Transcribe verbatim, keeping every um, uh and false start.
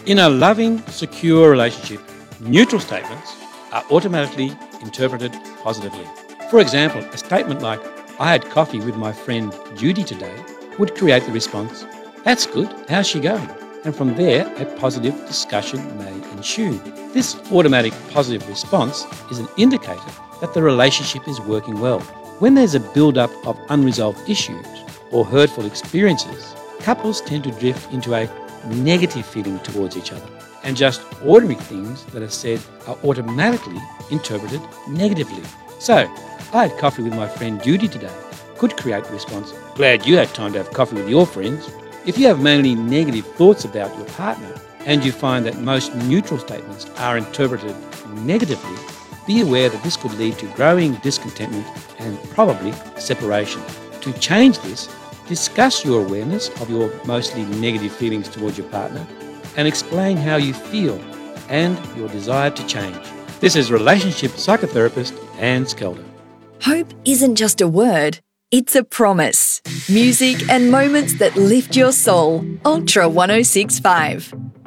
In a loving, secure relationship, neutral statements are automatically interpreted positively. For example, a statement like, "I had coffee with my friend Judy today," would create the response, "That's good, how's she going?" And from there, a positive discussion may ensue. This automatic positive response is an indicator that the relationship is working well. When there's a build-up of unresolved issues or hurtful experiences, couples tend to drift into a negative feeling towards each other, and just ordinary things that are said are automatically interpreted negatively. So, "I had coffee with my friend Judy today," could create the response, "Glad you had time to have coffee with your friends." If you have mainly negative thoughts about your partner and you find that most neutral statements are interpreted negatively, be aware that this could lead to growing discontentment and probably separation. To change this, discuss your awareness of your mostly negative feelings towards your partner and explain how you feel and your desire to change. This is relationship psychotherapist Anne Skelder. Hope isn't just a word, it's a promise. Music and moments that lift your soul. Ultra one oh six point five.